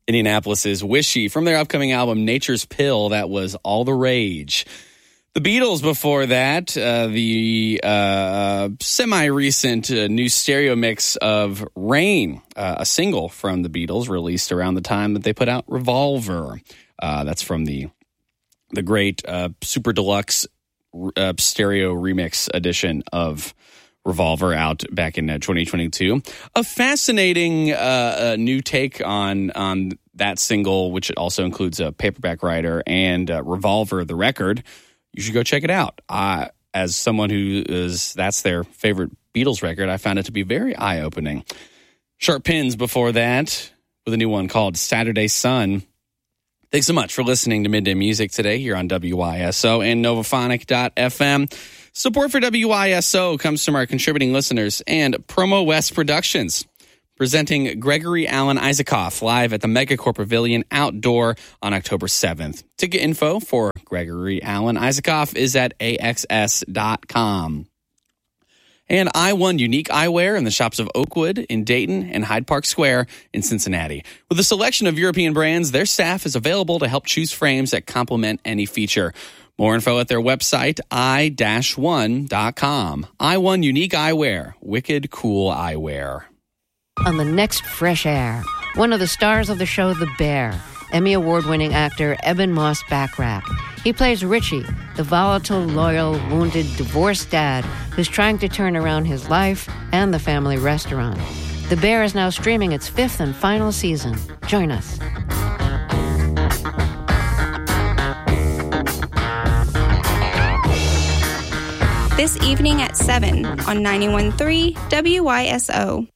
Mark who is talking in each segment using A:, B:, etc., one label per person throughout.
A: Indianapolis's Wishy from their upcoming album Nature's Pill. That was All the Rage. The Beatles before that, the semi-recent new stereo mix of Rain, a single from the Beatles released around the time that they put out Revolver. That's from the great super deluxe stereo remix edition of Revolver out back in 2022. A fascinating new take on that single, which it also includes a Paperback Writer and Revolver, the record. You should go check it out. As someone that's their favorite Beatles record, I found it to be very eye-opening. Sharp Pins before that with a new one called Saturday Sun. Thanks so much for listening to Midday Music today here on WYSO and Novophonic.fm. Support for WYSO comes from our contributing listeners and Promo West Productions, presenting Gregory Alan Isaacoff live at the Megacorp Pavilion Outdoor on October 7th. Ticket info for Gregory Alan Isaacoff is at axs.com. And I1 Unique Eyewear in the shops of Oakwood in Dayton and Hyde Park Square in Cincinnati. With a selection of European brands, their staff is available to help choose frames that complement any feature. More info at their website, i-1.com. I1 Unique Eyewear, wicked cool eyewear.
B: On the next Fresh Air, one of the stars of the show The Bear, Emmy Award-winning actor Eben Moss Backrack. He plays Richie, the volatile, loyal, wounded, divorced dad who's trying to turn around his life and the family restaurant. The Bear is now streaming its 5th and final season. Join us.
C: This evening at 7 on 91.3 WYSO.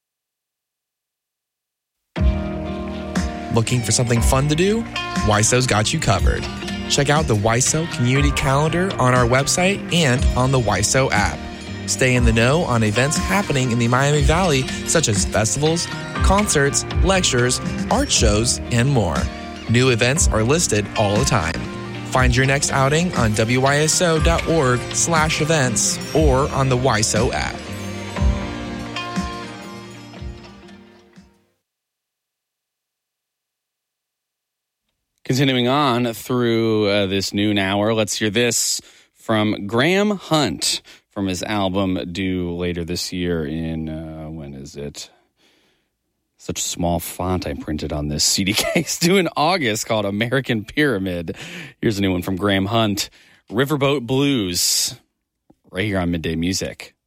D: Looking for something fun to do? WYSO's got you covered. Check out the WYSO Community Calendar on our website and on the WYSO app. Stay in the know on events happening in the Miami Valley, such as festivals, concerts, lectures, art shows, and more. New events are listed all the time. Find your next outing on wyso.org/events or on the WYSO app.
A: Continuing on through this noon hour, let's hear this from Graham Hunt from his album due later this year in, when is it? Such small font I printed on this CD case, due in August, called American Pyramid. Here's a new one from Graham Hunt, Riverboat Blues, right here on Midday Music.